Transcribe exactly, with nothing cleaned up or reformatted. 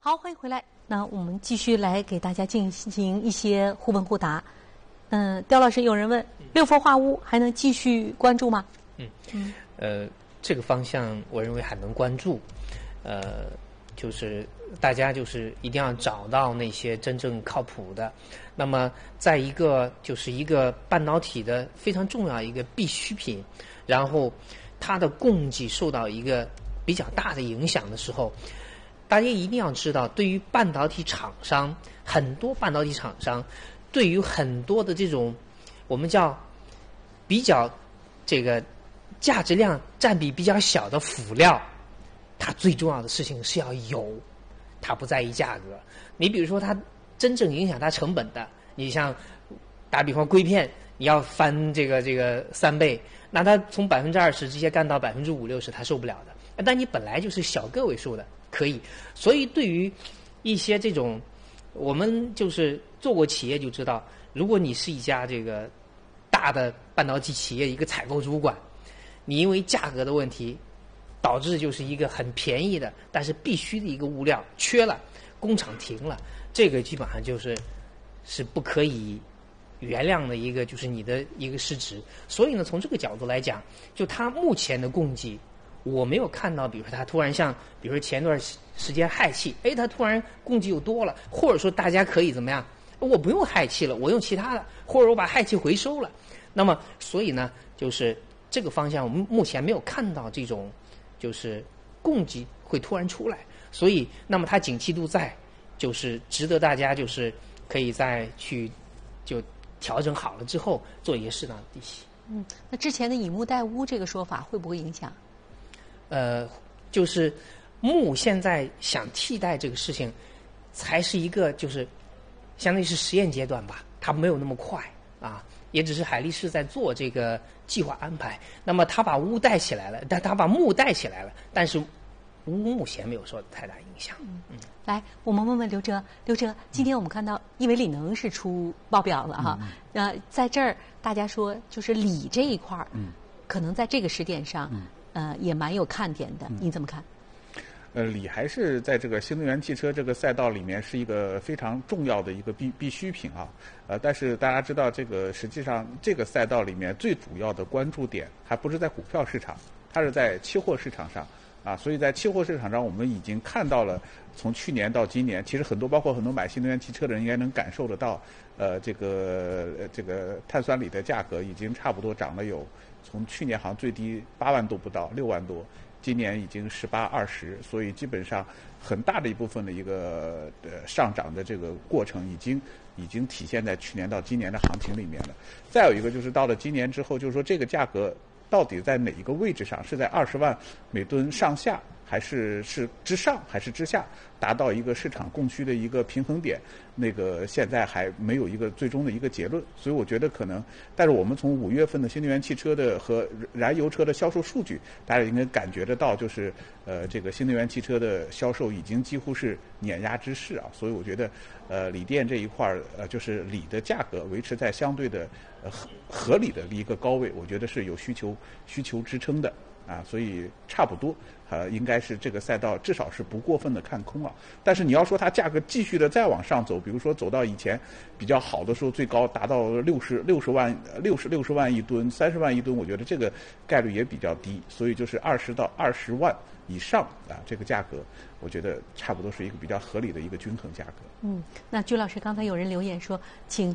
好，欢迎回来。那我们继续来给大家进行一些互问互答。嗯，刁老师，有人问六氟化物还能继续关注吗？ 嗯嗯，呃，这个方向我认为还能关注。呃，就是大家就是一定要找到那些真正靠谱的。那么，在一个就是一个半导体的非常重要一个必需品，然后它的供给受到一个比较大的影响的时候。大家一定要知道，对于半导体厂商，很多半导体厂商，对于很多的这种我们叫比较这个价值量占比比较小的辅料，它最重要的事情是要有，它不在意价格。你比如说，它真正影响它成本的，你像打比方硅片，你要翻这个这个三倍，那它从百分之二十直接干到百分之五六十，它受不了的。但你本来就是小个位数的。可以，所以对于一些这种，我们就是做过企业就知道，如果你是一家这个大的半导体企业一个采购主管，你因为价格的问题，导致就是一个很便宜的，但是必须的一个物料缺了，工厂停了，这个基本上就是是不可以原谅的一个就是你的一个失职。所以呢，从这个角度来讲，就它目前的供给。我没有看到，比如说它突然像，比如说前段时间氦气，哎，它突然供给又多了，或者说大家可以怎么样？我不用氦气了，我用其他的，或者我把氦气回收了。那么，所以呢，就是这个方向，我们目前没有看到这种，就是供给会突然出来。所以，那么它景气度在，就是值得大家就是可以再去就调整好了之后做一些适当的低吸。 嗯，那之前的以物代钨这个说法会不会影响？ 呃，就是钼现在想替代这个事情，才是一个就是相当于是实验阶段吧，它没有那么快啊，也只是海力士在做这个计划安排。那么他把钨带起来了，但他把钼带起来了，但是钨目前没有受太大影响。嗯， 来，我们问问刘哲，刘哲，今天我们看到亿纬锂能是出报表了哈，嗯、呃，在这儿大家说就是锂这一块儿，嗯，可能在这个时点上。嗯呃，也蛮有看点的，你怎么看？ 呃，锂还是在这个新能源汽车这个赛道里面是一个非常重要的一个必必需品啊。呃，但是大家知道，这个实际上这个赛道里面最主要的关注点还不是在股票市场，它是在期货市场上啊。所以在期货市场上，我们已经看到了，从去年到今年，其实很多包括很多买新能源汽车的人应该能感受得到，呃，这个呃这个碳酸锂的价格已经差不多涨了有。从去年好像最低八万多不到六万多，今年已经十八二十，所以基本上很大的一部分的一个呃上涨的这个过程已经已经体现在去年到今年的行情里面了。再有一个就是到了今年之后，就是说这个价格到底在哪一个位置上，是在二十万每吨上下，还是是之上还是之下，达到一个市场供需的一个平衡点，那个现在还没有一个最终的一个结论。所以我觉得可能，但是我们从五月份的新能源汽车的和燃油车的销售数据，大家应该感觉得到，就是呃这个新能源汽车的销售已经几乎是碾压之势啊。所以我觉得，呃锂电这一块儿，呃就是锂的价格维持在相对的呃合合理的一个高位，我觉得是有需求需求支撑的。啊，所以差不多，呃，应该是这个赛道至少是不过分的看空啊。但是你要说它价格继续的再往上走，比如说走到以前比较好的时候，最高达到六十六十万、六十六十万一吨、三十万一吨，我觉得这个概率也比较低。所以就是二十到二十万以上啊，这个价格，我觉得差不多是一个比较合理的一个均衡价格。 嗯，那鞠老师，刚才有人留言说，请